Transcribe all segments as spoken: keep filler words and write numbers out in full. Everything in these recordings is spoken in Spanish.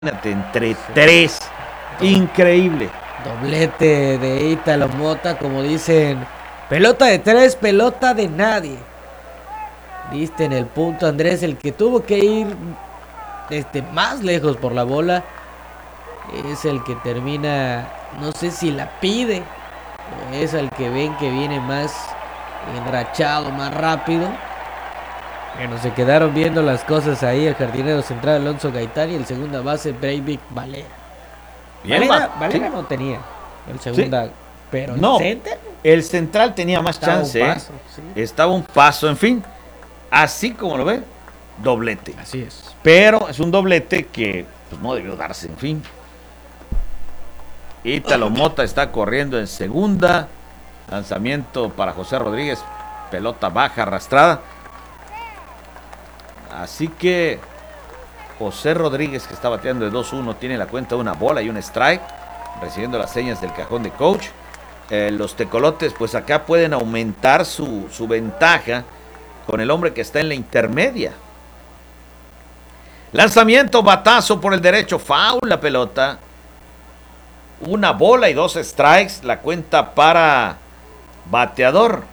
entre tres. Increíble. Doblete de Ítalo Mota, como dicen, pelota de tres, pelota de nadie. Viste en el punto, Andrés, el que tuvo que ir este, más lejos por la bola es el que termina, no sé si la pide, o es el que ven que viene más enrachado, más rápido. Bueno, se quedaron viendo las cosas ahí el jardinero central Alonso Gaitán y el segunda base Breivik Valera. Bien, Valera, va, Valera sí. no tenía el segunda, Sí. pero No, el center el central tenía más estaba chance, un ¿eh? paso, sí. Estaba un paso, en fin. Así como lo ve, doblete. Así es. Pero es un doblete que pues, no debió darse, en fin. Ítalo Mota está corriendo en segunda. Lanzamiento para José Rodríguez. Pelota baja, arrastrada. Así que José Rodríguez, que está bateando de dos uno, tiene la cuenta de una bola y un strike, recibiendo las señas del cajón de coach. Eh, los tecolotes, pues acá pueden aumentar su, su ventaja con el hombre que está en la intermedia. Lanzamiento, batazo por el derecho, foul la pelota. Una bola y dos strikes, la cuenta para bateador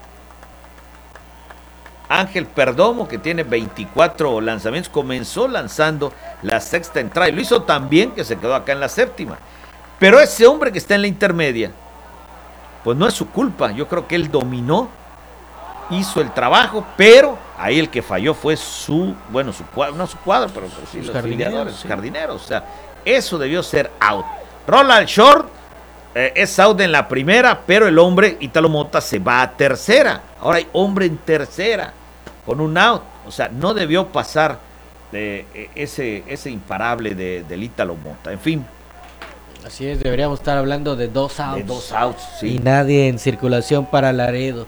Ángel Perdomo, que tiene veinticuatro lanzamientos, comenzó lanzando la sexta entrada y lo hizo tan bien que se quedó acá en la séptima. Pero ese hombre que está en la intermedia, pues no es su culpa. Yo creo que él dominó, hizo el trabajo, pero ahí el que falló fue su, bueno, su cuadro, no su cuadro, pero, pero sí, los jardineros, sí. jardineros. O sea, eso debió ser out. Rola al short, eh, es out en la primera, pero el hombre, Ítalo Mota, se va a tercera. Ahora hay hombre en tercera, con un out. O sea, no debió pasar eh, ese, ese imparable de, del Ítalo Mota. En fin. Así es, deberíamos estar hablando de dos outs. De dos outs, sí. Y nadie en circulación para Laredo.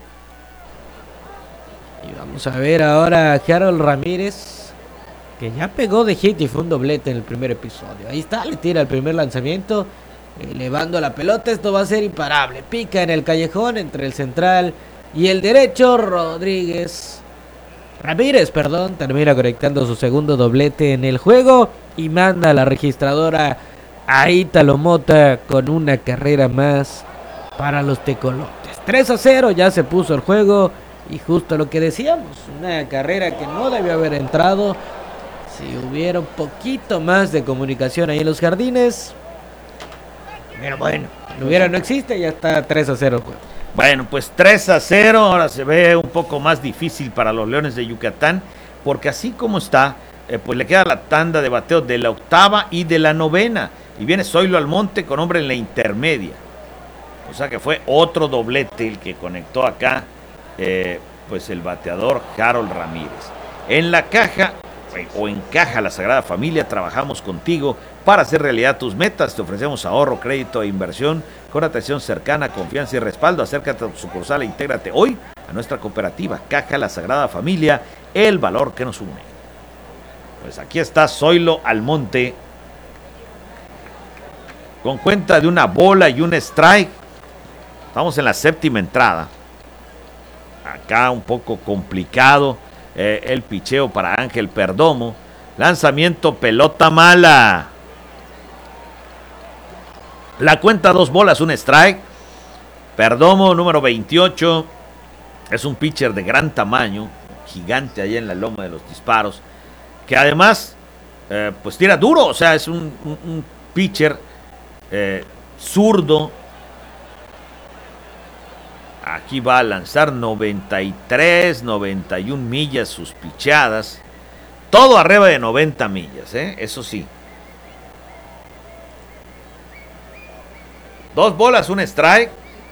Y vamos a ver ahora a Harold Ramírez, que ya pegó de hit y fue un doblete en el primer episodio. Ahí está, le tira el primer lanzamiento, elevando la pelota. Esto va a ser imparable. Pica en el callejón entre el central y el derecho. Rodríguez Ramírez, perdón, termina conectando su segundo doblete en el juego y manda a la registradora a Ítalo Mota con una carrera más para los tecolotes. tres a cero, ya se puso el juego y justo lo que decíamos, una carrera que no debió haber entrado. Si hubiera un poquito más de comunicación ahí en los jardines, pero bueno, no hubiera, no existe, ya está tres a cero el juego. Bueno, pues tres a cero, ahora se ve un poco más difícil para los Leones de Yucatán, porque así como está, eh, pues le queda la tanda de bateo de la octava y de la novena, y viene Zoilo Almonte con hombre en la intermedia. O sea que fue otro doblete el que conectó acá, eh, pues el bateador Harold Ramírez. En la caja, o en Caja La Sagrada Familia, trabajamos contigo para hacer realidad tus metas. Te ofrecemos ahorro, crédito e inversión con atención cercana, confianza y respaldo. Acércate a tu sucursal e intégrate hoy a nuestra cooperativa Caja La Sagrada Familia, el valor que nos une. Pues aquí está Zoilo Almonte con cuenta de una bola y un strike. Estamos en la séptima entrada. Acá un poco complicado eh, el picheo para Ángel Perdomo. Lanzamiento, pelota mala. La cuenta, dos bolas, un strike. Perdomo, número veintiocho. Es un pitcher de gran tamaño, gigante allá en la loma de los disparos, que además eh, pues tira duro. O sea, es un, un, un pitcher eh, zurdo. Aquí va a lanzar noventa y tres, noventa y una millas sus pichadas. Todo arriba de noventa millas, ¿eh? Eso sí. Dos bolas, un strike.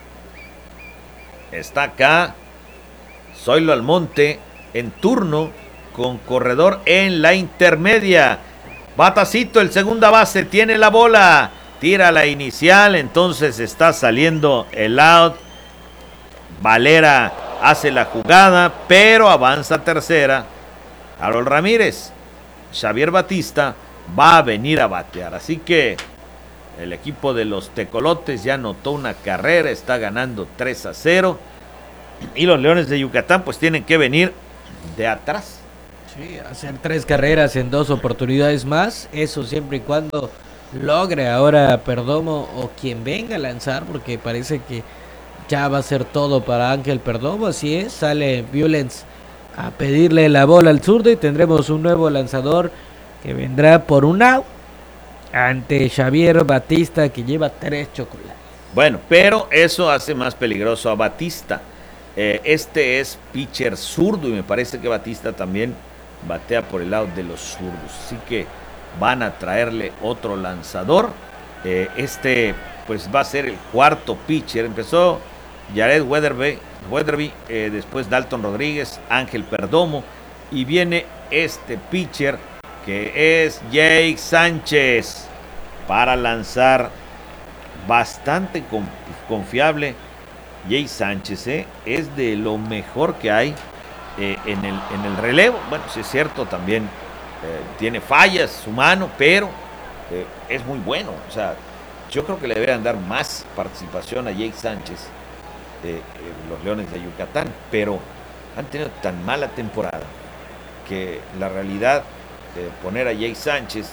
Está acá Zoilo Almonte en turno con corredor en la intermedia. Batacito, el segunda base, tiene la bola. Tira la inicial, entonces está saliendo el out. Valera hace la jugada, pero avanza a tercera. Harold Ramírez, Xavier Batista va a venir a batear. Así que el equipo de los tecolotes ya anotó una carrera, está ganando tres a cero. Y los Leones de Yucatán pues tienen que venir de atrás. Sí, hacer tres carreras en dos oportunidades más, eso siempre y cuando logre ahora Perdomo o quien venga a lanzar, porque parece que ya va a ser todo para Ángel Perdomo. Así es, sale Violens a pedirle la bola al zurdo y tendremos un nuevo lanzador que vendrá por un out ante Xavier Batista, que lleva tres chocolates. Bueno, pero eso hace más peligroso a Batista. Eh, este es pitcher zurdo y me parece que Batista también batea por el lado de los zurdos. Así que van a traerle otro lanzador. Eh, este pues va a ser el cuarto pitcher. Empezó Jared Weatherby, Weatherby eh, después Dalton Rodríguez, Ángel Perdomo y viene este pitcher que es Jake Sánchez para lanzar. Bastante confiable Jake Sánchez, ¿eh? Es de lo mejor que hay eh, en, el, en el relevo. Bueno, sí es cierto, también eh, tiene fallas su mano, pero eh, es muy bueno. O sea, yo creo que le deberían dar más participación a Jake Sánchez eh, eh, los Leones de Yucatán, pero han tenido tan mala temporada que la realidad de poner a Jake Sánchez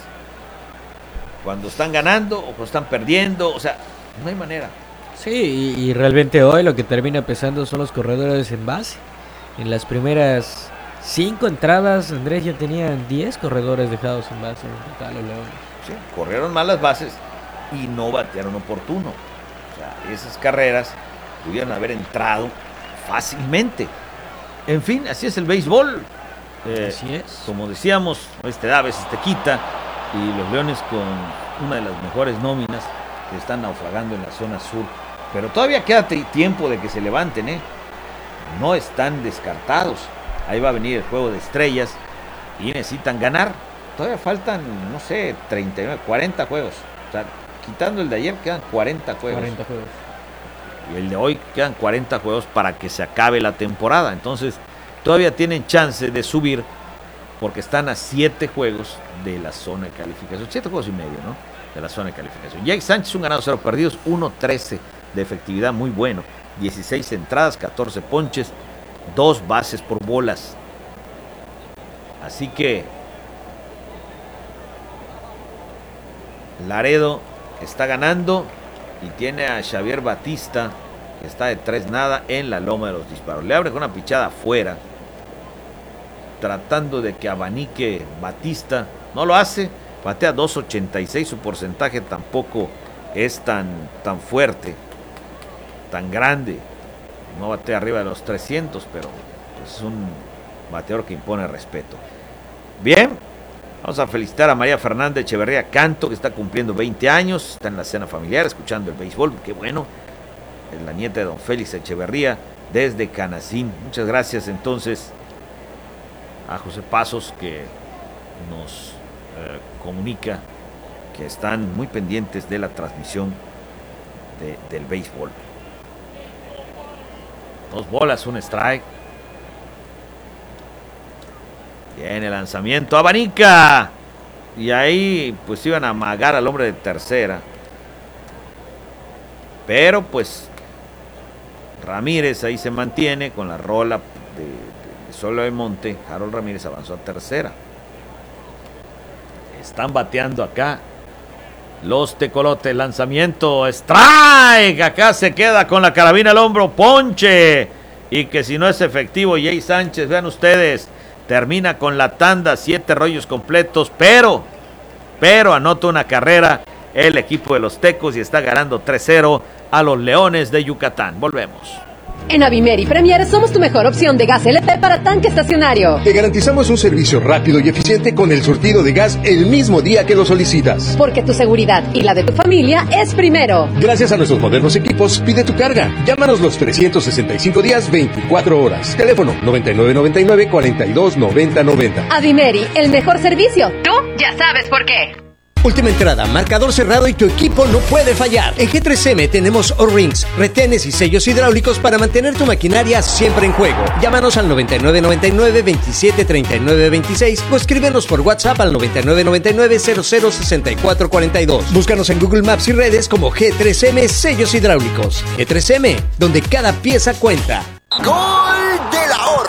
cuando están ganando o cuando están perdiendo, o sea, no hay manera. Sí, y, y realmente hoy lo que termina pesando son los corredores en base. En las primeras cinco entradas, Andrés, ya tenían diez corredores dejados en base en total los Leones. Sí, corrieron mal las bases y no batearon oportuno. O sea, esas carreras pudieron haber entrado fácilmente. En fin, así es el béisbol. Eh, así es. Como decíamos, a veces te da, a veces te quita. Y los Leones con una de las mejores nóminas que están naufragando en la zona sur. Pero todavía queda tiempo de que se levanten, ¿eh? No están descartados. Ahí va a venir el juego de estrellas y necesitan ganar. Todavía faltan, no sé, treinta y nueve, cuarenta juegos. O sea, quitando el de ayer quedan cuarenta juegos. cuarenta juegos. Y el de hoy quedan cuarenta juegos para que se acabe la temporada. Entonces, todavía tienen chance de subir porque están a siete juegos de la zona de calificación. siete juegos y medio, ¿no? De la zona de calificación. Jake Sánchez, un ganado, cero perdidos, uno trece de efectividad, muy bueno. dieciséis entradas, catorce ponches, dos bases por bolas. Así que Laredo está ganando y tiene a Xavier Batista, que está de tres nada en la loma de los disparos. Le abre con una pichada afuera, tratando de que abanique Batista. No lo hace, batea dos ochenta y seis, su porcentaje tampoco es tan, tan fuerte, tan grande. No batea arriba de los trescientos, pero pues es un bateador que impone respeto. Bien, vamos a felicitar a María Fernanda Echeverría Canto, que está cumpliendo veinte años, está en la cena familiar, escuchando el béisbol, qué bueno. Es la nieta de don Félix Echeverría, desde Canacín. Muchas gracias entonces a José Pasos, que nos eh, comunica que están muy pendientes de la transmisión de, del béisbol. Dos bolas, un strike. Viene el lanzamiento, abanica. Y ahí pues iban a amagar al hombre de tercera. Pero pues Ramírez ahí se mantiene con la rola de, de Solo de Monte. Harold Ramírez avanzó a tercera. Están bateando acá los tecolotes. Lanzamiento, strike. Acá se queda con la carabina al hombro, ponche. Y que si no es efectivo, Jay Sánchez, vean ustedes, termina con la tanda, siete rollos completos, pero, pero anota una carrera el equipo de los Tecos y está ganando tres cero a los Leones de Yucatán. Volvemos. En Avimeri Premier somos tu mejor opción de gas L P para tanque estacionario. Te garantizamos un servicio rápido y eficiente con el surtido de gas el mismo día que lo solicitas. Porque tu seguridad y la de tu familia es primero. Gracias a nuestros modernos equipos, pide tu carga. Llámanos los trescientos sesenta y cinco días, veinticuatro horas. Teléfono noventa y nueve noventa y nueve, cuarenta y dos noventa noventa. Avimeri, el mejor servicio. Tú ya sabes por qué. Última entrada, marcador cerrado y tu equipo no puede fallar. En G tres M tenemos O-Rings, retenes y sellos hidráulicos para mantener tu maquinaria siempre en juego. Llámanos al noventa y nueve noventa y nueve, veintisiete treinta y nueve veintiséis o escríbenos por WhatsApp al noventa y nueve noventa y nueve, cero cero sesenta y cuatro cuarenta y dos. Búscanos en Google Maps y redes como G tres M Sellos Hidráulicos. G tres M, donde cada pieza cuenta. ¡Gol del ahorro!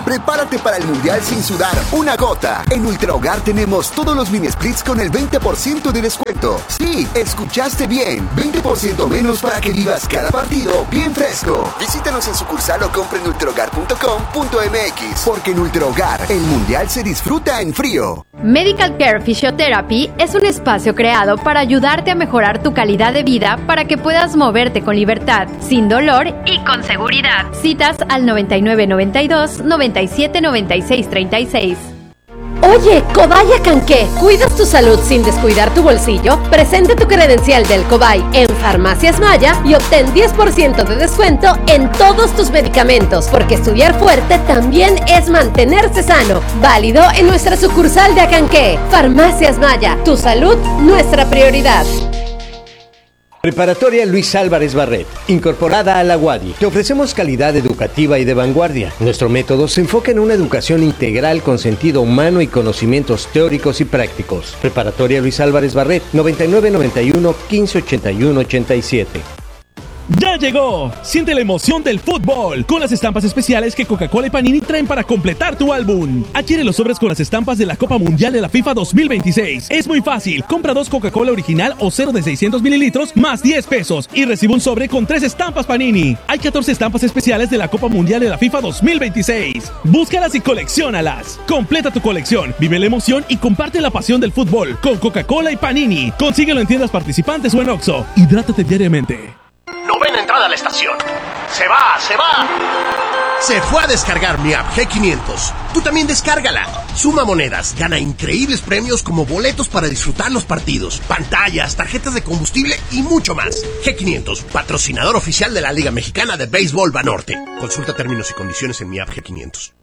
Prepárate para el Mundial sin sudar una gota. En Ultra Hogar tenemos todos los mini splits con el veinte por ciento de descuento. Sí, escuchaste bien. veinte por ciento menos para que vivas cada partido bien fresco. Visítanos en sucursal o compre en ultrahogar punto com punto m x. Porque en Ultra Hogar, el Mundial se disfruta en frío. Medical Care Physiotherapy es un espacio creado para ayudarte a mejorar tu calidad de vida para que puedas moverte con libertad, sin dolor y con seguridad. Citas al noventa y nueve noventa y dos noventa y siete noventa y seis treinta y seis. Oye, Cobay Acanqué, ¿cuidas tu salud sin descuidar tu bolsillo? Presenta tu credencial del Cobay en Farmacias Maya y obtén diez por ciento de descuento en todos tus medicamentos, porque estudiar fuerte también es mantenerse sano. Válido en nuestra sucursal de Acanqué. Farmacias Maya, tu salud, nuestra prioridad. Preparatoria Luis Álvarez Barret, incorporada a la U A D I. Te ofrecemos calidad educativa y de vanguardia. Nuestro método se enfoca en una educación integral con sentido humano y conocimientos teóricos y prácticos. Preparatoria Luis Álvarez Barret, noventa y nueve noventa y uno quince ochenta y uno ochenta y siete. ¡Ya llegó! Siente la emoción del fútbol con las estampas especiales que Coca-Cola y Panini traen para completar tu álbum. Adquiere los sobres con las estampas de la Copa Mundial de la FIFA dos mil veintiséis. Es muy fácil. Compra dos Coca-Cola original o cero de seiscientos mililitros más diez pesos y recibe un sobre con tres estampas Panini. Hay catorce estampas especiales de la Copa Mundial de la FIFA dos mil veintiséis. Búscalas y colecciónalas. Completa tu colección, vive la emoción y comparte la pasión del fútbol con Coca-Cola y Panini. Consíguelo en tiendas participantes o en Oxxo. Hidrátate diariamente. Novena entrada a la estación. ¡Se va, se va! Se fue a descargar mi app G quinientos. Tú también descárgala. Suma monedas, gana increíbles premios como boletos para disfrutar los partidos, pantallas, tarjetas de combustible y mucho más. G quinientos, patrocinador oficial de la Liga Mexicana de Béisbol Banorte. Consulta términos y condiciones en mi app G quinientos.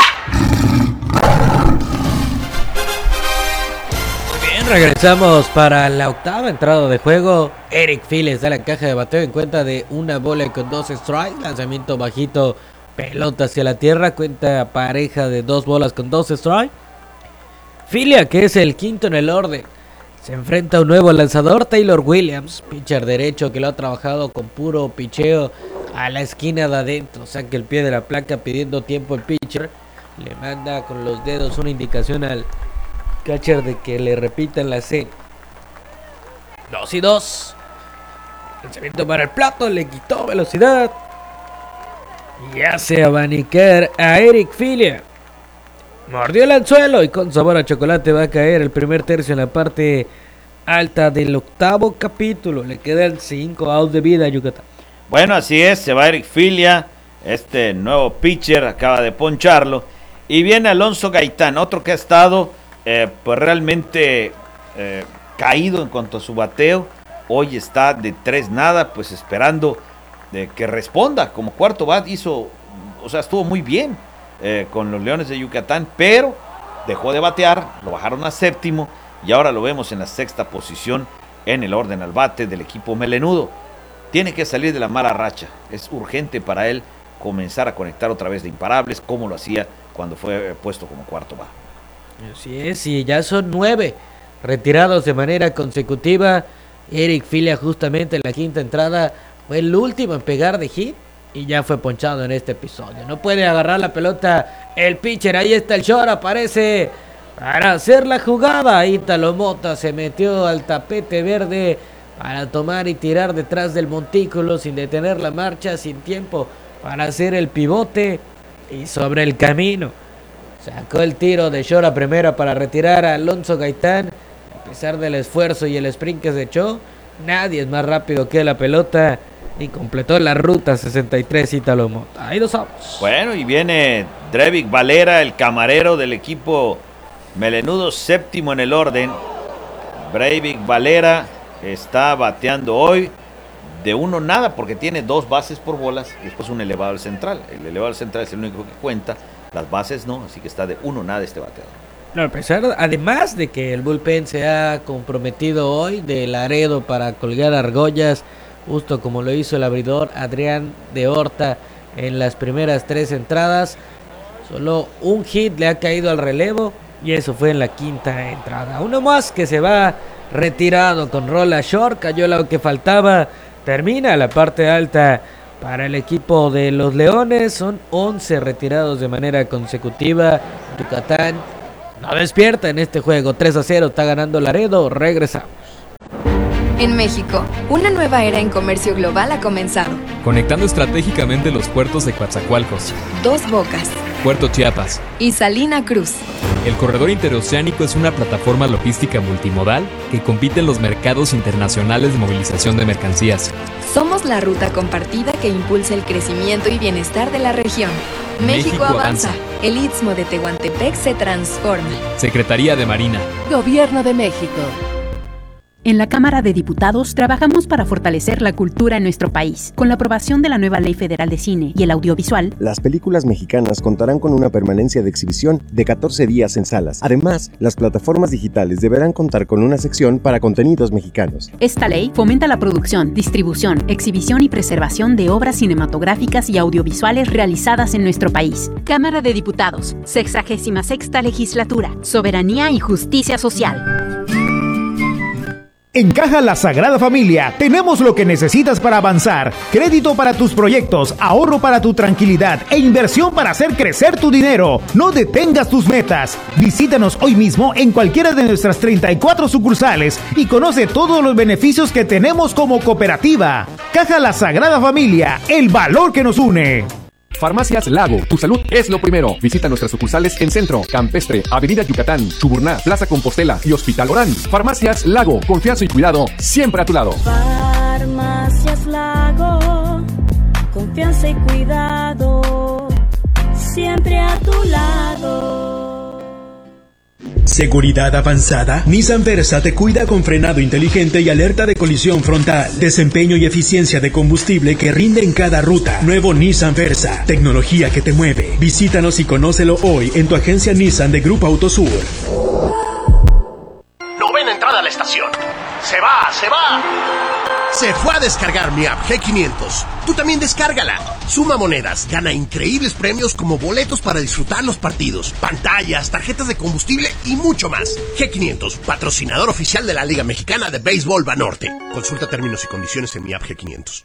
Regresamos para la octava entrada de juego. Eric Files da la caja de bateo en cuenta de una bola con dos strikes. Lanzamiento bajito, pelota hacia la tierra. Cuenta pareja de dos bolas con dos strikes. Filia, que es el quinto en el orden, se enfrenta a un nuevo lanzador, Taylor Williams, pitcher derecho que lo ha trabajado con puro picheo a la esquina de adentro. Saca el pie de la placa pidiendo tiempo el pitcher. Le manda con los dedos una indicación al catcher de que le repitan la C. Dos y dos. Lanzamiento para el plato, le quitó velocidad y hace abanicar a Eric Filia. Mordió el anzuelo y con sabor a chocolate va a caer el primer tercio en la parte alta del octavo capítulo. Le quedan cinco outs de vida a Yucatán. Bueno, así es, se va Eric Filia, este nuevo pitcher, acaba de poncharlo. Y viene Alonso Gaitán, otro que ha estado Eh, pues realmente eh, caído en cuanto a su bateo. Hoy está de tres nada, pues esperando de que responda como cuarto bat. Hizo, o sea, estuvo muy bien eh, con los Leones de Yucatán, pero dejó de batear, lo bajaron a séptimo y ahora lo vemos en la sexta posición en el orden al bate del equipo melenudo. Tiene que salir de la mala racha, es urgente para él comenzar a conectar otra vez de imparables como lo hacía cuando fue puesto como cuarto bat. Así es, y ya son nueve retirados de manera consecutiva. Eric Filia justamente en la quinta entrada fue el último en pegar de hit y ya fue ponchado en este episodio. No puede agarrar la pelota el pitcher, ahí está el short, aparece para hacer la jugada. Ítalo Mota se metió al tapete verde para tomar y tirar detrás del montículo sin detener la marcha, sin tiempo para hacer el pivote y sobre el camino. Sacó el tiro de short a primera para retirar a Alonso Gaitán. A pesar del esfuerzo y el sprint que se echó, nadie es más rápido que la pelota y completó la ruta sesenta y tres Ítalo Mota. Ahí dos outs. Bueno, y viene Drevik Valera, el camarero del equipo melenudo, séptimo en el orden. Drevik Valera está bateando hoy de uno nada porque tiene dos bases por bolas y después un elevado al central. El elevado al central es el único que cuenta. Las bases no, así que está de uno nada este bateador. No, a pesar, además de que el bullpen se ha comprometido hoy de Laredo para colgar argollas, justo como lo hizo el abridor Adrián de Horta en las primeras tres entradas. Solo un hit le ha caído al relevo y eso fue en la quinta entrada. Uno más que se va retirado con rola short, cayó lo que faltaba. Termina la parte alta para el equipo de los Leones. Son once retirados de manera consecutiva. Yucatán no despierta en este juego. tres a cero está ganando Laredo. Regresamos. En México, una nueva era en comercio global ha comenzado. Conectando estratégicamente los puertos de Coatzacoalcos, Dos Bocas Puerto Chiapas y Salina Cruz. El corredor interoceánico es una plataforma logística multimodal que compite en los mercados internacionales de movilización de mercancías. Somos la ruta compartida que impulsa el crecimiento y bienestar de la región. México, México avanza. avanza. El Istmo de Tehuantepec se transforma. Secretaría de Marina. Gobierno de México. En la Cámara de Diputados trabajamos para fortalecer la cultura en nuestro país. Con la aprobación de la nueva Ley Federal de Cine y el Audiovisual, las películas mexicanas contarán con una permanencia de exhibición de catorce días en salas. Además, las plataformas digitales deberán contar con una sección para contenidos mexicanos. esta ley fomenta la producción, distribución, exhibición y preservación de obras cinematográficas y audiovisuales realizadas en nuestro país. Cámara de Diputados, sexagésima sexta Legislatura, Soberanía y Justicia Social. En Caja La Sagrada Familia tenemos lo que necesitas para avanzar. Crédito para tus proyectos, ahorro para tu tranquilidad e inversión para hacer crecer tu dinero. No detengas tus metas. Visítanos hoy mismo en cualquiera de nuestras treinta y cuatro sucursales y conoce todos los beneficios que tenemos como cooperativa. Caja La Sagrada Familia, el valor que nos une. Farmacias Lago, tu salud es lo primero. Visita nuestras sucursales en Centro, Campestre, Avenida Yucatán, Chuburná, Plaza Compostela y Hospital Orán. Farmacias Lago, confianza y cuidado siempre a tu lado. Farmacias Lago, confianza y cuidado siempre a tu lado. Seguridad avanzada. Nissan Versa te cuida con frenado inteligente y alerta de colisión frontal. Desempeño y eficiencia de combustible que rinde en cada ruta. Nuevo Nissan Versa. Tecnología que te mueve. Visítanos y conócelo hoy en tu agencia Nissan de Grupo Autosur. Novena entrada a la estación. Se va, se va. Se fue a descargar mi app G quinientos. Tú también descárgala. Suma monedas, gana increíbles premios como boletos para disfrutar los partidos, pantallas, tarjetas de combustible y mucho más. G quinientos, patrocinador oficial de la Liga Mexicana de Béisbol Banorte. Consulta términos y condiciones en mi app G quinientos.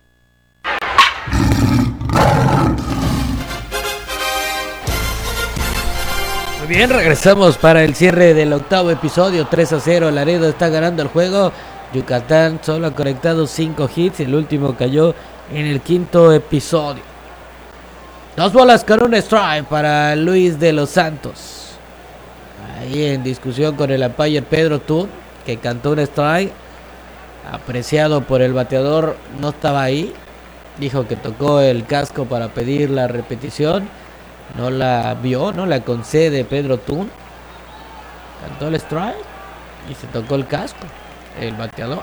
Muy bien, regresamos para el cierre del octavo episodio. tres a cero, Laredo está ganando el juego. Yucatán solo ha conectado cinco hits, el último cayó en el quinto episodio. Dos bolas con un strike para Luis de los Santos. Ahí en discusión con el umpire Pedro Tun, que cantó un strike, apreciado por el bateador, no estaba ahí. Dijo que tocó el casco para pedir la repetición. No la vio, no la concede Pedro Tun. Cantó el strike y se tocó el casco el bateador.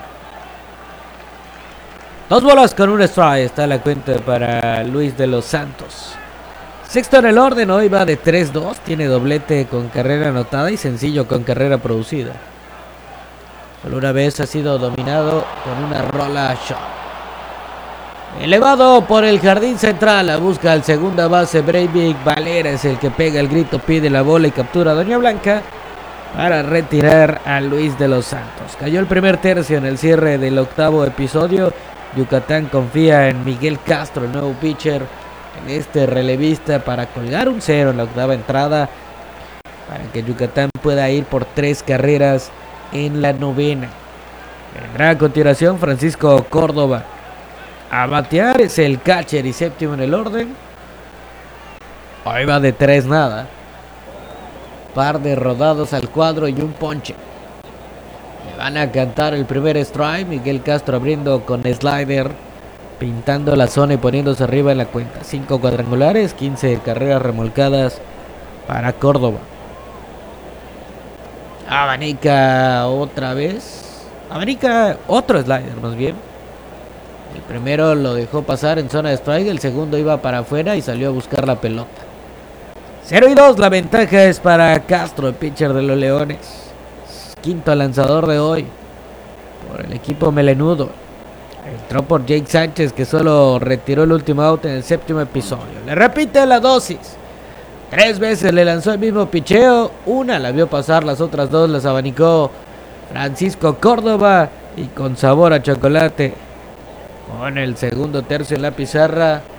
Dos bolas con un strike está la cuenta para Luis de los Santos. Sexto en el orden, hoy va de tres dos. Tiene doblete con carrera anotada y sencillo con carrera producida. Solo una vez ha sido dominado con una rola shot. Elevado por el jardín central, la busca al segunda base Breivik. Valera es el que pega el grito, pide la bola y captura a Doña Blanca para retirar a Luis de los Santos. Cayó el primer tercio en el cierre del octavo episodio. Yucatán confía en Miguel Castro, el nuevo pitcher, en este relevista, para colgar un cero en la octava entrada, para que Yucatán pueda ir por tres carreras en la novena. Vendrá a continuación Francisco Córdoba a batear, es el catcher y séptimo en el orden. Hoy va de tres nada. Par de rodados al cuadro y un ponche. Le van a cantar el primer strike. Miguel Castro abriendo con slider, pintando la zona y poniéndose arriba en la cuenta. Cinco cuadrangulares, quince carreras remolcadas para Córdoba. Abanica otra vez. Abanica otro slider más bien. El primero lo dejó pasar en zona de strike. El segundo iba para afuera y salió a buscar la pelota. cero y dos, la ventaja es para Castro, el pitcher de los Leones. Quinto lanzador de hoy por el equipo melenudo. Entró por Jake Sánchez, que solo retiró el último out en el séptimo episodio. Le repite la dosis. Tres veces le lanzó el mismo picheo. Una la vio pasar, las otras dos las abanicó Francisco Córdoba. Y con sabor a chocolate, con el segundo tercio en la pizarra,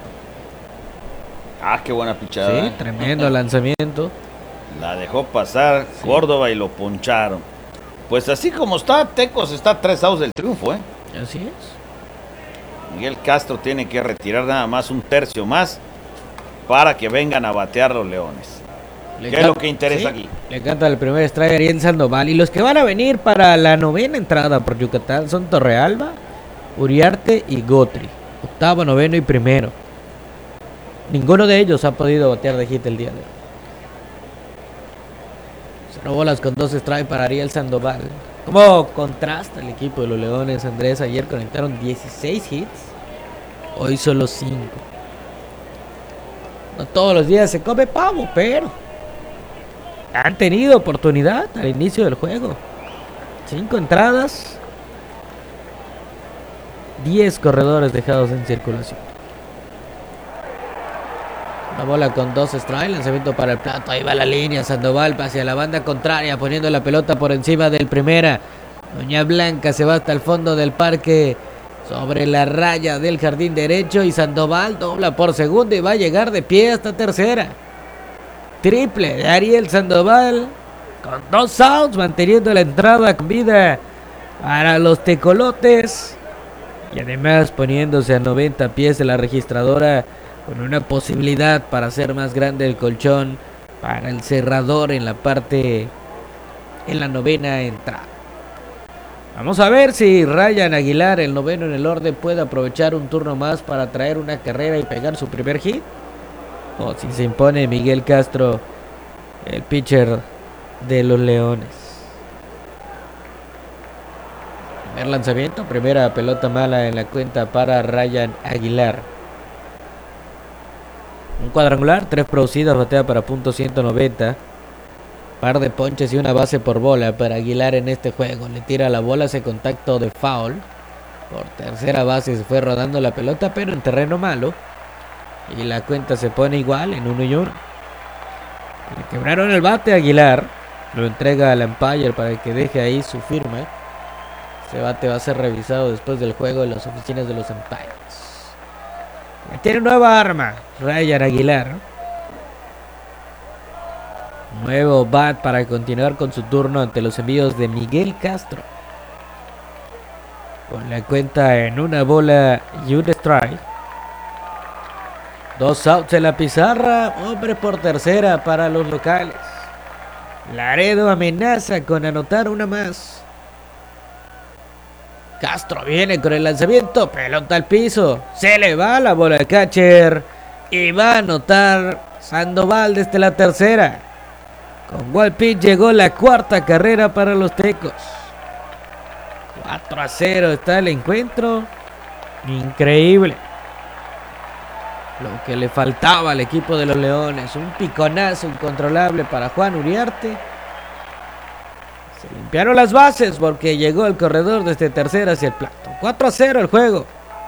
Ah, qué buena pichada. Sí, tremendo lanzamiento. La dejó pasar sí. Córdoba y lo poncharon. Pues así como está, Tecos está a tres outs del triunfo, ¿eh? Así es. Miguel Castro tiene que retirar nada más un tercio más para que vengan a batear los Leones. Le ¿Qué canta, es lo que interesa sí, aquí? Le canta el primer strike a Ariel Sandoval. Y los que van a venir para la novena entrada por Yucatán son Torrealba, Uriarte y Gotri. Octavo, noveno y primero. Ninguno de ellos ha podido batear de hit el día de hoy. Cero bolas con dos strikes para Ariel Sandoval. ¿Cómo contrasta el equipo de los Leones, Andrés? Ayer conectaron dieciséis hits. Hoy solo cinco. No todos los días se come pavo, pero han tenido oportunidad al inicio del juego. Cinco entradas, diez corredores dejados en circulación. Una bola con dos strikes, lanzamiento para el plato. Ahí va la línea, Sandoval hacia la banda contraria, poniendo la pelota por encima del primera. Doña Blanca se va hasta el fondo del parque, sobre la raya del jardín derecho, y Sandoval dobla por segunda y va a llegar de pie hasta tercera. Triple de Ariel Sandoval con dos outs, manteniendo la entrada con vida para los tecolotes, y además poniéndose a noventa pies de la registradora, con una posibilidad para hacer más grande el colchón para el cerrador en la parte, en la novena entrada. Vamos a ver si Ryan Aguilar, el noveno en el orden, puede aprovechar un turno más para traer una carrera y pegar su primer hit, o si se impone Miguel Castro, el pitcher de los Leones. Primer lanzamiento, primera pelota mala en la cuenta para Ryan Aguilar. Un cuadrangular, tres producidas, batea para punto ciento noventa. Par de ponches y una base por bola para Aguilar en este juego. Le tira la bola, hace contacto de foul. Por tercera base se fue rodando la pelota, pero en terreno malo. Y la cuenta se pone igual en uno y uno. Le quebraron el bate a Aguilar. Lo entrega al umpire para que deje ahí su firma. Ese bate va a ser revisado después del juego en las oficinas de los umpires. Tiene nueva arma Ryan Aguilar. Nuevo bat para continuar con su turno ante los envíos de Miguel Castro. Con la cuenta en una bola y un strike. Dos outs en la pizarra. Hombre por tercera para los locales. Laredo amenaza con anotar una más. Castro viene con el lanzamiento, pelota al piso, se le va la bola al catcher y va a anotar Sandoval desde la tercera. Con wild pitch llegó la cuarta carrera para los Tecos. cuatro a cero está el encuentro. Increíble lo que le faltaba al equipo de los Leones. Un piconazo incontrolable para Juan Uriarte. Se limpiaron las bases porque llegó el corredor desde tercera hacia el plato. cuatro a cero el juego.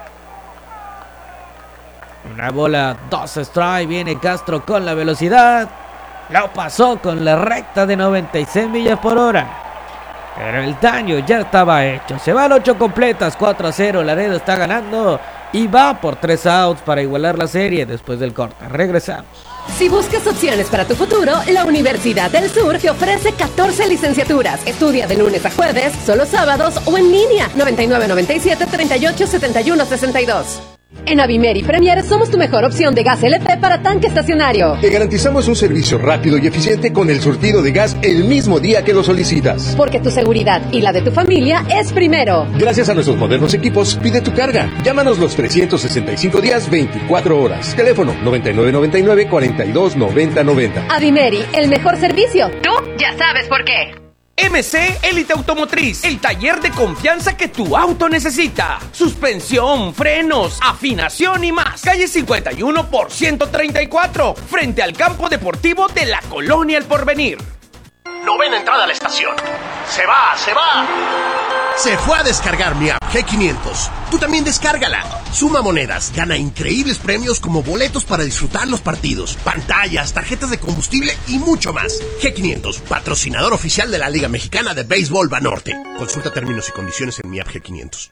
Una bola, dos strike. Viene Castro con la velocidad. Lo pasó con la recta de noventa y seis millas por hora. Pero el daño ya estaba hecho. Se van ocho completas, cuatro a cero. Laredo está ganando y va por tres outs para igualar la serie después del corte. Regresamos. Si buscas opciones para tu futuro, la Universidad del Sur te ofrece catorce licenciaturas. Estudia de lunes a jueves, solo sábados o en línea. noventa y nueve noventa y siete treinta y ocho setenta y uno sesenta y dos. En Avimer y Premier somos tu mejor opción de gas L P para tanque estacionario. Te garantizamos un servicio rápido y eficiente con el surtido de gas el mismo día que lo solicitas. Porque tu seguridad y la de tu familia es primero. Gracias a nuestros modernos equipos, pide tu carga. Llámanos los trescientos sesenta y cinco días, veinticuatro horas. Teléfono noventa y nueve noventa y nueve cuarenta y dos noventa noventa. Avimeri, el mejor servicio. Tú ya sabes por qué. M C Élite Automotriz, el taller de confianza que tu auto necesita. Suspensión, frenos, afinación y más. Calle cincuenta y uno por ciento treinta y cuatro, frente al campo deportivo de la Colonia El Porvenir. Novena entrada a la estación. Se va, se va. Se fue a descargar mi app G quinientos. Tú también descárgala. Suma monedas, gana increíbles premios como boletos para disfrutar los partidos, pantallas, tarjetas de combustible y mucho más. G quinientos, patrocinador oficial de la Liga Mexicana de Béisbol Banorte. Consulta términos y condiciones en mi app G quinientos.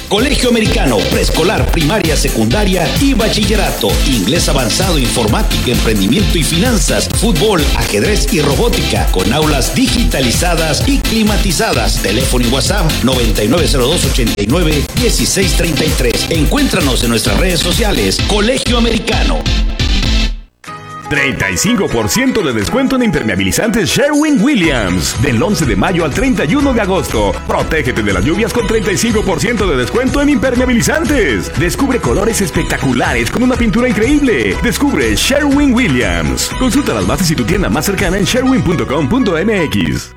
Colegio Americano, preescolar, primaria, secundaria y bachillerato. Inglés avanzado, informática, emprendimiento y finanzas, fútbol, ajedrez y robótica, con aulas digitalizadas y climatizadas. Teléfono y WhatsApp noventa y nueve cero dos ochenta y nueve dieciséis treinta y tres. Encuéntranos en nuestras redes sociales. Colegio Americano. treinta y cinco por ciento de descuento en impermeabilizantes Sherwin-Williams. Del once de mayo al treinta y uno de agosto. Protégete de las lluvias con treinta y cinco por ciento de descuento en impermeabilizantes. Descubre colores espectaculares con una pintura increíble. Descubre Sherwin-Williams. Consulta las bases y tu tienda más cercana en sherwin punto com punto m x.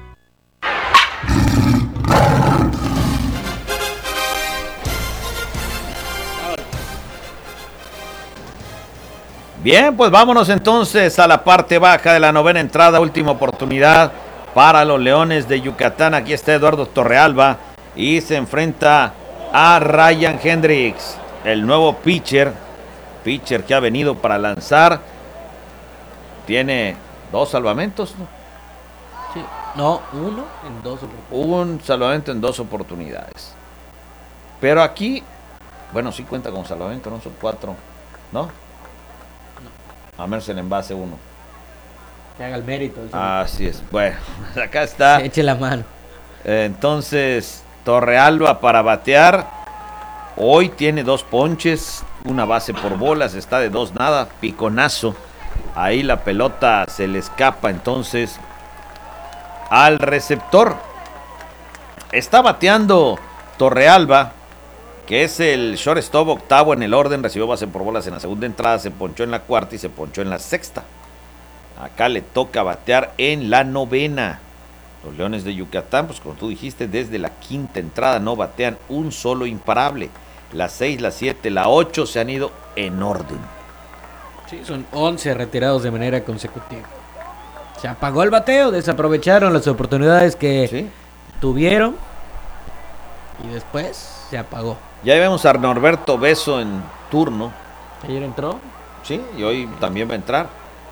Bien, pues vámonos entonces a la parte baja de la novena entrada, última oportunidad para los Leones de Yucatán. Aquí está Eduardo Torrealba y se enfrenta a Ryan Hendricks, el nuevo pitcher, pitcher que ha venido para lanzar. Tiene dos salvamentos, ¿no? Sí, no, uno en dos oportunidades. Un salvamento en dos oportunidades. Pero aquí, bueno, sí cuenta con salvamento, no son cuatro, ¿no? A menos el envase uno. Que haga el mérito. El Así es. Bueno, acá está. Se eche la mano. Entonces, Torrealba para batear. Hoy tiene dos ponches, una base por bolas, está de dos nada, piconazo. Ahí la pelota se le escapa entonces al receptor. Está bateando Torrealba, que es el shortstop octavo en el orden, recibió base por bolas en la segunda entrada, se ponchó en la cuarta y se ponchó en la sexta. Acá le toca batear en la novena. Los Leones de Yucatán, pues como tú dijiste, desde la quinta entrada no batean un solo imparable. La seis, la siete, la ocho se han ido en orden. Sí, son once retirados de manera consecutiva. Se apagó el bateo, desaprovecharon las oportunidades que ¿Sí? tuvieron y después se apagó. Ya vemos a Norberto Beso en turno. ¿Ayer entró? Sí, y hoy también va a entrar.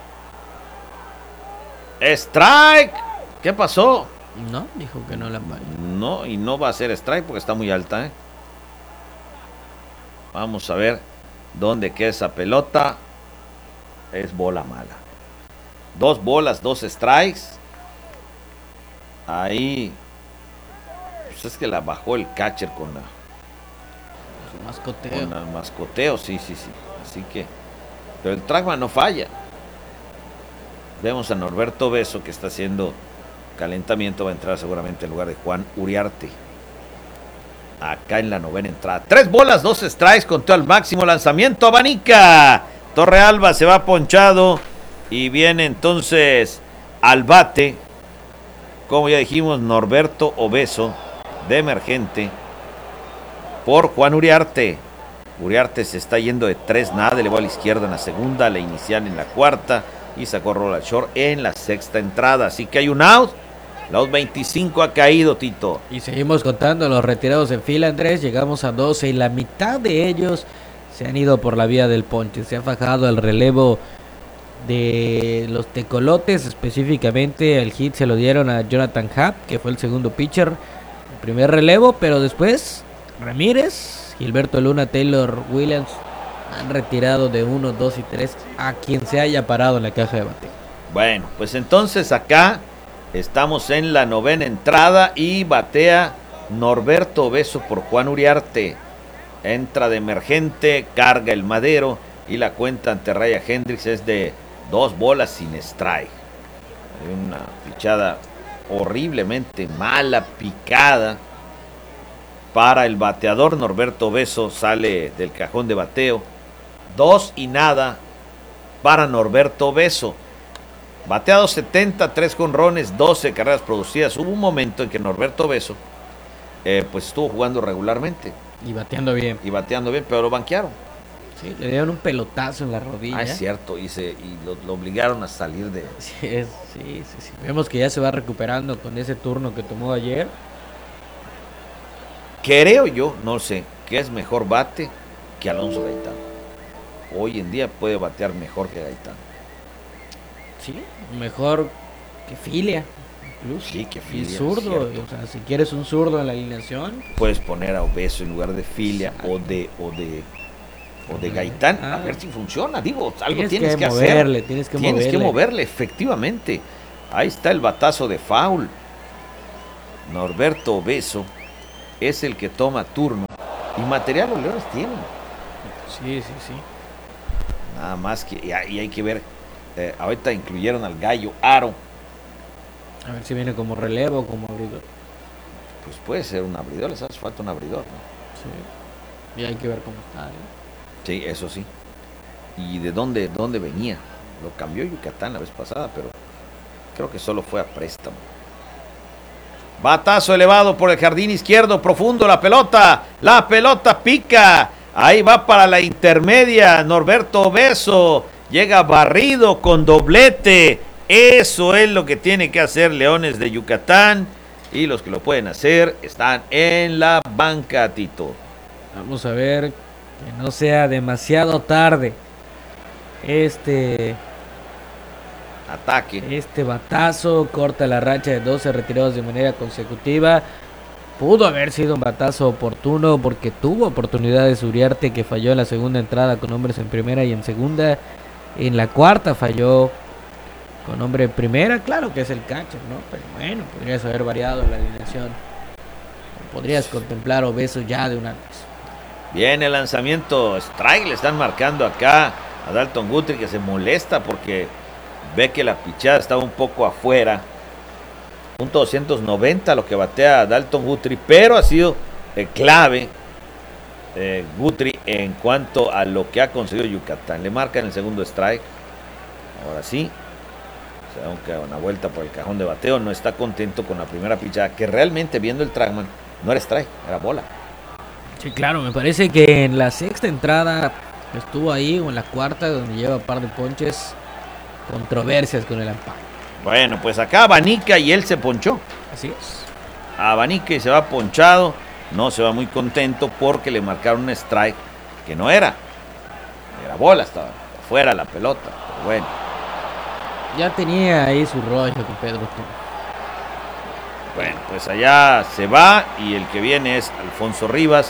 ¡Strike! ¿Qué pasó? No, dijo que no la va. No, y no va a ser strike porque está muy alta, ¿eh? Vamos a ver dónde queda esa pelota. Es bola mala. Dos bolas, dos strikes. Ahí. Pues es que la bajó el catcher con la. Mascoteo. Con el mascoteo, sí, sí, sí. Así que. Pero el trackman no falla. Vemos a Norberto Beso que está haciendo calentamiento. Va a entrar seguramente en lugar de Juan Uriarte. Acá en la novena entrada. Tres bolas, dos strikes. Contó al máximo lanzamiento. Abanica. Torrealba se va ponchado. Y viene entonces al bate. Como ya dijimos, Norberto Obeso de emergente por Juan Uriarte. Uriarte se está yendo de tres nada, le va a la izquierda en la segunda, la inicial en la cuarta y sacó roll al short en la sexta entrada. Así que hay un out. La out veinticinco ha caído, Tito. Y seguimos contando los retirados en fila, Andrés. Llegamos a doce y la mitad de ellos se han ido por la vía del ponche. Se ha fajado el relevo de los tecolotes, específicamente el hit se lo dieron a Jonathan Happ, que fue el segundo pitcher, el primer relevo, pero después Ramírez, Gilberto Luna, Taylor Williams han retirado de uno, dos y tres a quien se haya parado en la caja de bateo. Bueno, pues entonces acá estamos en la novena entrada y batea Norberto Beso por Juan Uriarte. Entra de emergente, carga el madero y la cuenta ante Ryan Hendricks es de dos bolas sin strike. Hay una pichada horriblemente mala, picada para el bateador. Norberto Beso sale del cajón de bateo. Dos y nada para Norberto Beso. Bateado setenta, tres jonrones, doce carreras producidas. Hubo un momento en que Norberto Beso eh, pues estuvo jugando regularmente. Y bateando bien. Y bateando bien, pero lo banquearon. Sí, le dieron un pelotazo en la rodilla. Ah, es cierto, y, se, y lo, lo obligaron a salir de... Sí, es, sí, sí, sí. Vemos que ya se va recuperando con ese turno que tomó ayer. Creo yo, no sé, que es mejor bate que Alonso Gaitán. Hoy en día puede batear mejor que Gaitán. Sí, mejor que Filia. Incluso. Sí, que Y Filia. zurdo, cierto. o sea, si quieres un zurdo en la alineación. Puedes poner a Obeso en lugar de Filia o de o de o de Gaitán, a ver si funciona. Digo, algo Tienes tienes que que, moverle, hacer. tienes que Tienes que moverle. moverle, efectivamente. Ahí está el batazo de foul. Norberto Obeso es el que toma turno. Y material los Leones tienen. Sí, sí, sí. Nada más que, y hay, y hay que ver, eh, ahorita incluyeron al Gallo Aro. A ver si viene como relevo, como abridor. Pues puede ser un abridor, les hace falta un abridor, ¿no? Sí. Y hay que ver cómo está, ¿eh? Sí, eso sí. ¿Y de dónde, dónde venía? Lo cambió Yucatán la vez pasada, pero creo que solo fue a préstamo. Batazo elevado por el jardín izquierdo, profundo la pelota. La pelota pica. Ahí va para la intermedia. Norberto Obeso llega barrido con doblete. Eso es lo que tiene que hacer Leones de Yucatán. Y los que lo pueden hacer están en la banca, Tito. Vamos a ver que no sea demasiado tarde. Este ataque. Este batazo corta la racha de doce retirados de manera consecutiva. Pudo haber sido un batazo oportuno porque tuvo oportunidades Uriarte, que falló en la segunda entrada con hombres en primera y en segunda. En la cuarta falló con hombre en primera. Claro que es el catcher, ¿no? Pero bueno, podrías haber variado la alineación. Podrías contemplar Obeso ya de una vez. Viene el lanzamiento strike, le están marcando acá a Dalton Guthrie, que se molesta porque ve que la pichada estaba un poco afuera. Punto doscientos noventa lo que batea Dalton Guthrie, pero ha sido eh, clave eh, Guthrie en cuanto a lo que ha conseguido Yucatán. Le marcan el segundo strike. Ahora sí, se da un- una vuelta por el cajón de bateo. No está contento con la primera pichada, que realmente viendo el trackman no era strike, era bola. Sí, claro, me parece que en la sexta entrada estuvo ahí, o en la cuarta, donde lleva un par de ponches, controversias con el amparo. Bueno, pues acá abanica y él se ponchó. Así es. Abanica y se va ponchado. No se va muy contento porque le marcaron un strike que no era. Era bola, estaba afuera la pelota. Pero bueno, Ya tenía ahí su rollo con Pedro Toro. bueno, pues allá se va y el que viene es Alfonso Rivas.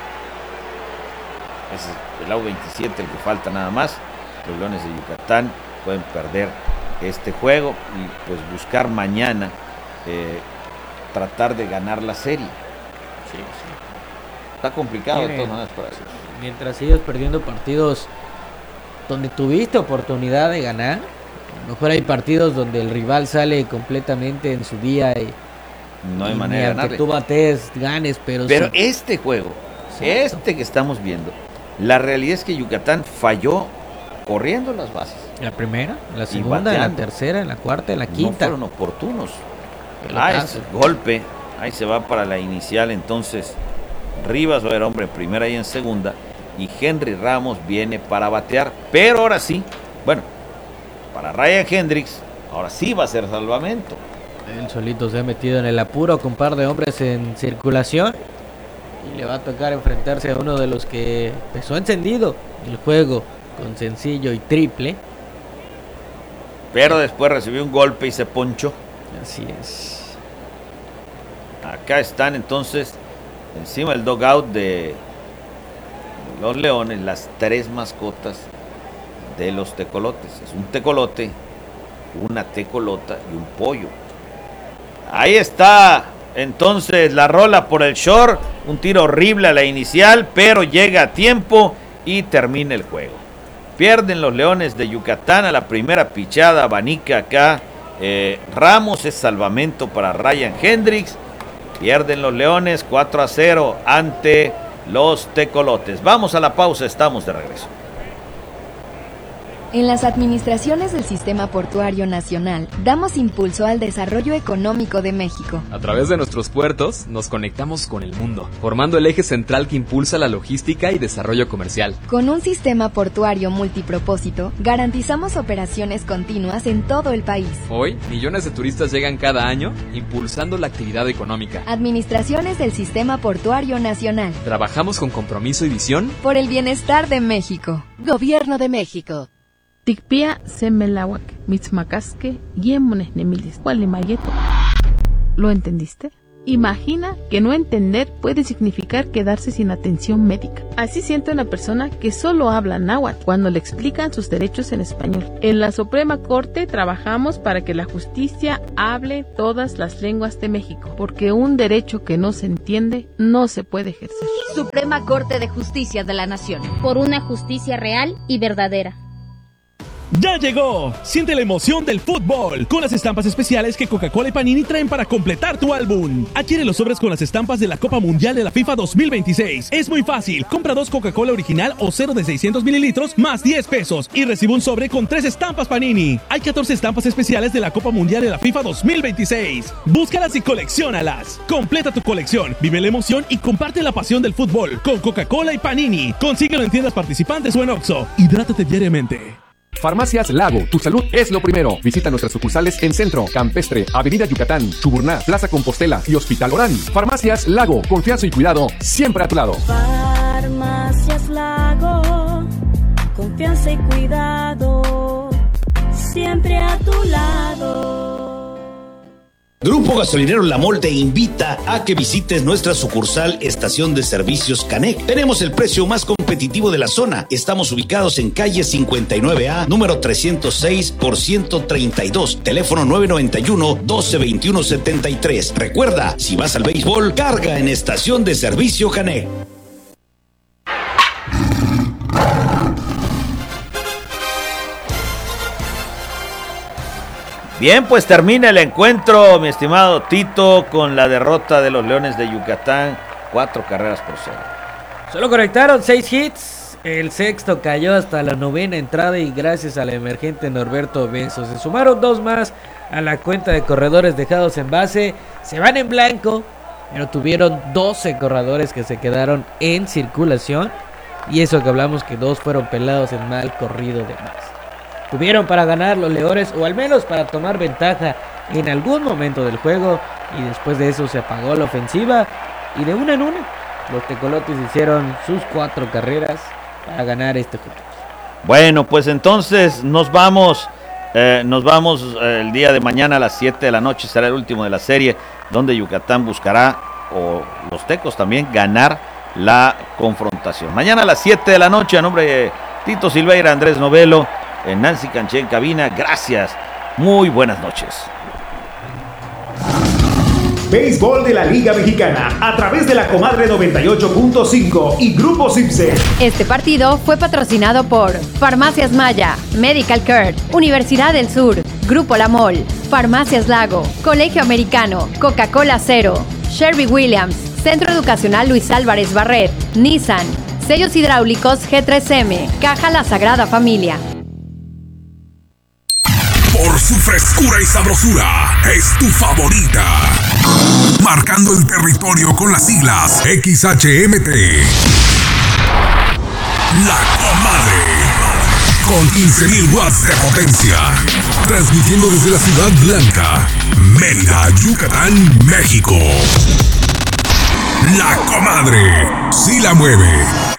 Es el A U veintisiete el que falta nada más. Los Leones de Yucatán pueden perder este juego y pues buscar mañana eh, tratar de ganar la serie. Sí, sí. Está complicado de Tiene- todas maneras para eso. Mientras sigas perdiendo partidos donde tuviste oportunidad de ganar, a lo mejor hay partidos donde el rival sale completamente en su día y No hay y manera de ni aunque ganarle. tú batees, ganes, pero, Pero sí- este juego, este que estamos viendo, la realidad es que Yucatán falló corriendo las bases. la primera, la Y segunda, en la bateando. tercera, en la cuarta, en la No quinta. fueron oportunos. Pelotazo. Ah, ese golpe, ahí se va para la inicial. Entonces Rivas va a ver hombre en primera y en segunda, y Henry Ramos viene para batear. Pero ahora sí, bueno, para Ryan Hendricks, ahora sí va a ser salvamento. Él solito se ha metido en el apuro con un par de hombres en circulación y le va a tocar enfrentarse a uno de los que empezó encendido el juego con sencillo y triple. Pero después recibió un golpe y se ponchó. Así es. Acá están entonces encima del dugout de los Leones las tres mascotas de los tecolotes. Es un tecolote, una tecolota y un pollo. Ahí está entonces la rola por el short. Un tiro horrible a la inicial, pero llega a tiempo y termina el juego. Pierden los Leones de Yucatán a la primera pichada. Abanica acá. Eh, Ramos es salvamento para Ryan Hendricks. Pierden los Leones cuatro a cero ante los tecolotes. Vamos a la pausa, estamos de regreso. En las administraciones del Sistema Portuario Nacional, damos impulso al desarrollo económico de México. A través de nuestros puertos, nos conectamos con el mundo, formando el eje central que impulsa la logística y desarrollo comercial. Con un sistema portuario multipropósito, garantizamos operaciones continuas en todo el país. Hoy, millones de turistas llegan cada año, impulsando la actividad económica. Administraciones del Sistema Portuario Nacional. Trabajamos con compromiso y visión Por el bienestar de México. Gobierno de México. Tikpia semelawak, mitzmacasque, yemones nemilis, mayeto. ¿Lo entendiste? Imagina que no entender puede significar quedarse sin atención médica. Así siente una persona que solo habla náhuatl cuando le explican sus derechos en español. En la Suprema Corte trabajamos para que la justicia hable todas las lenguas de México, porque un derecho que no se entiende no se puede ejercer. Suprema Corte de Justicia de la Nación. Por una justicia real y verdadera. ¡Ya llegó! Siente la emoción del fútbol con las estampas especiales que Coca-Cola y Panini traen para completar tu álbum. Adquiere los sobres con las estampas de la Copa Mundial de la FIFA dos mil veintiséis. Es muy fácil. Compra dos Coca-Cola original o cero de seiscientos mililitros más diez pesos y recibe un sobre con tres estampas Panini. Hay catorce estampas especiales de la Copa Mundial de la FIFA dos mil veintiséis. Búscalas y colecciónalas. Completa tu colección, vive la emoción y comparte la pasión del fútbol con Coca-Cola y Panini. Consíguelo en tiendas participantes o en Oxxo. Hidrátate diariamente. Farmacias Lago, tu salud es lo primero. Visita nuestras sucursales en Centro, Campestre, Avenida Yucatán, Chuburná, Plaza Compostela y Hospital Orán. Farmacias Lago, confianza y cuidado siempre a tu lado. Farmacias Lago, confianza y cuidado siempre a tu lado. Grupo Gasolinero La Mol te invita a que visites nuestra sucursal Estación de Servicios Canec. Tenemos el precio más competitivo de la zona. Estamos ubicados en calle cincuenta y nueve A, número trescientos seis por ciento treinta y dos. Teléfono nueve noventa y uno, doce veintiuno setenta y tres. Recuerda, si vas al béisbol, carga en Estación de Servicio Canec. Bien, pues termina el encuentro, mi estimado Tito, con la derrota de los Leones de Yucatán, cuatro carreras por cero. Solo conectaron seis hits, el sexto cayó hasta la novena entrada y gracias al emergente Norberto Benzo se sumaron dos más a la cuenta de corredores dejados en base, se van en blanco, pero tuvieron doce corredores que se quedaron en circulación y eso que hablamos que dos fueron pelados en mal corrido de base. Tuvieron para ganar los Leones o al menos para tomar ventaja en algún momento del juego y después de eso se apagó la ofensiva y de una en una los tecolotes hicieron sus cuatro carreras para ganar este juego. Bueno, pues entonces nos vamos, eh, nos vamos eh, el día de mañana a las siete de la noche, será el último de la serie donde Yucatán buscará, o los tecos también, ganar la confrontación. Mañana a las siete de la noche, a nombre de Tito Silveira, Andrés Novelo, en Nancy Canché en cabina, gracias, muy buenas noches. Béisbol de la Liga Mexicana a través de la Comadre noventa y ocho punto cinco y Grupo Cipse. Este partido fue patrocinado por Farmacias Maya, Medical Care, Universidad del Sur, Grupo La Mol, Farmacias Lago, Colegio Americano, Coca-Cola Cero, Sherwin Williams, Centro Educacional Luis Álvarez Barret, Nissan, Sellos Hidráulicos G tres M, Caja La Sagrada Familia. Por su frescura y sabrosura, es tu favorita. Marcando el territorio con las siglas X H M T. La Comadre. Con quince mil watts de potencia. Transmitiendo desde la Ciudad Blanca, Mérida, Yucatán, México. La Comadre. Sí la mueve.